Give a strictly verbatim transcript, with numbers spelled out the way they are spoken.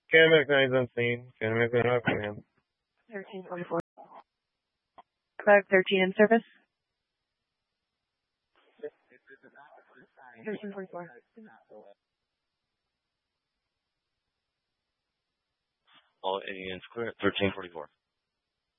Kennebec nine is on scene. Kennebec nine off command. thirteen forty-four. Quebec thirteen in service. thirteen forty-four. All Indian Square, thirteen forty-four.